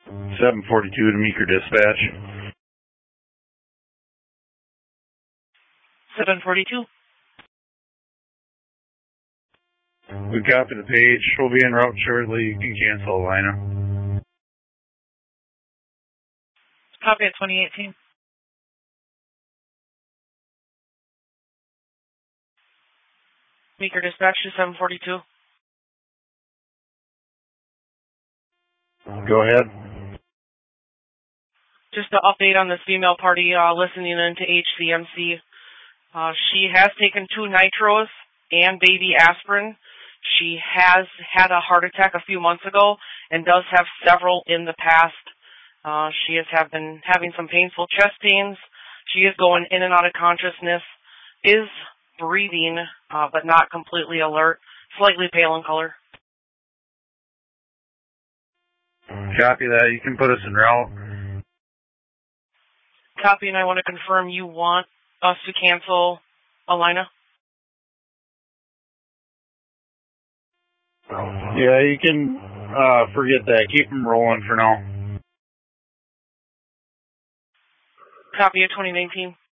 742 to Meeker Dispatch. 742. We copy the page. We'll be en route shortly. You can cancel Alina. Copy at 2018. Meeker Dispatch to 742. Go ahead. Just to update on this female party listening in to HCMC. She has taken 2 nitros and baby aspirin. She has had a heart attack a few months ago and does have several in the past. She has been having some painful chest pains. She is going in and out of consciousness, is breathing, but not completely alert, slightly pale in color. Copy that. You can put us en route. Copy, and I want to confirm you want us to cancel Alina? Yeah, you can forget that. Keep them rolling for now. Copy of 2019.